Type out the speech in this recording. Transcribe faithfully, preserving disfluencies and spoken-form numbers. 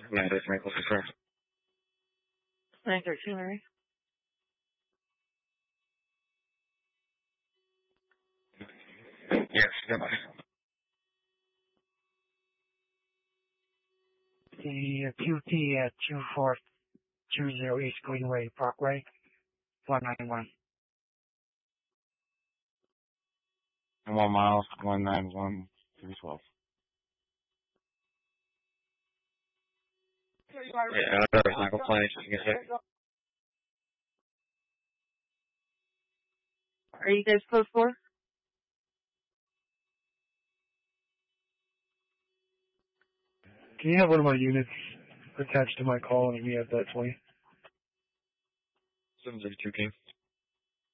nine thirty, Michael Square. nine thirteen, Larry. Yes, goodbye. The Q T at two four two zero East Greenway Parkway, one nine one. One miles, one nine one, three twelve. Yeah, that was Michael Plane, just in case. Are you guys close for? Can you have one of my units attached to my call and we have that twenty? seven six two, King.